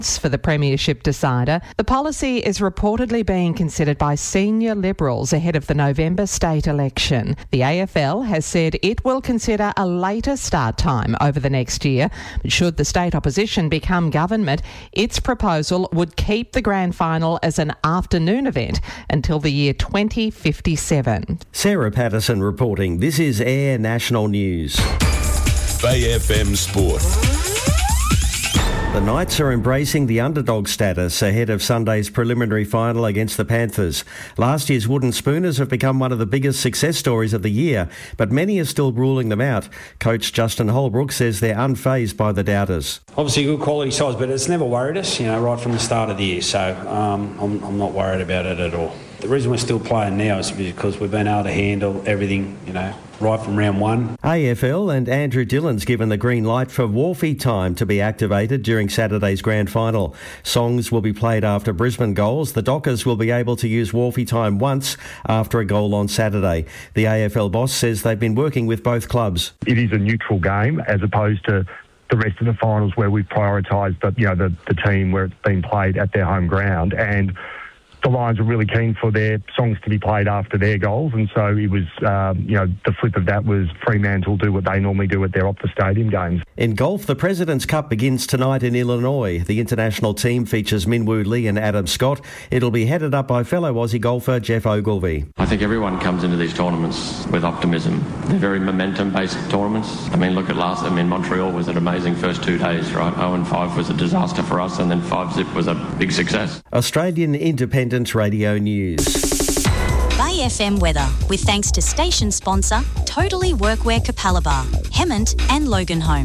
For the premiership decider, the policy is reportedly being considered by senior Liberals ahead of the November state election. The AFL has said it will consider a later start time over the next year, but should the state opposition become government, its proposal would keep the grand final as an afternoon event until the year 2057. Sarah Patterson reporting. This is Air National News. Bay FM Sport. The Knights are embracing the underdog status ahead of Sunday's preliminary final against the Panthers. Last year's Wooden Spooners have become one of the biggest success stories of the year, but many are still ruling them out. Coach Justin Holbrook says they're unfazed by the doubters. Obviously good quality sides, but it's never worried us, right from the start of the year, so I'm not worried about it at all. The reason we're still playing now is because we've been able to handle everything, right from round one. AFL and Andrew Dillon's given the green light for Wharfie time to be activated during Saturday's grand final. Songs will be played after Brisbane goals. The Dockers will be able to use Wharfie time once after a goal on Saturday. The AFL boss says they've been working with both clubs. It is a neutral game as opposed to the rest of the finals where we've prioritised the team where it's been played at their home ground, and the Lions were really keen for their songs to be played after their goals, and so it was, the flip of that was Fremantle do what they normally do at their Optus Stadium games. In golf, the President's Cup begins tonight in Illinois. The international team features Minwoo Lee and Adam Scott. It'll be headed up by fellow Aussie golfer Jeff Ogilvy. I think everyone comes into these tournaments with optimism. They're very momentum-based tournaments. Look at Montreal was an amazing first 2 days, right? 0-5 was a disaster for us, and then 5-zip was a big success. Australian Independent Radio News. Bay FM weather, with thanks to station sponsor Totally Workwear Capalaba, Hemmant and Loganholme.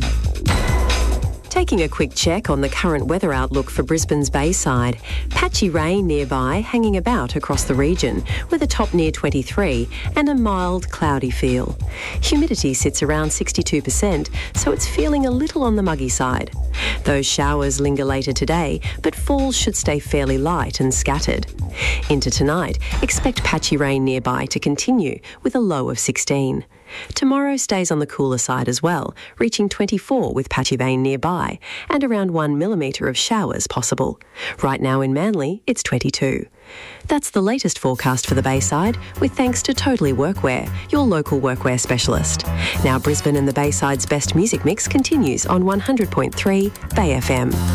Taking a quick check on the current weather outlook for Brisbane's Bayside. Patchy rain nearby, hanging about across the region, with a top near 23 and a mild cloudy feel. Humidity sits around 62%, so it's feeling a little on the muggy side. Those showers linger later today, but falls should stay fairly light and scattered. Into tonight, expect patchy rain nearby to continue with a low of 16. Tomorrow stays on the cooler side as well, reaching 24 with patchy rain nearby and around 1 millimetre of showers possible. Right now in Manly, it's 22. That's the latest forecast for the Bayside, with thanks to Totally Workwear, your local workwear specialist. Now Brisbane and the Bayside's best music mix continues on 100.3 Bay FM.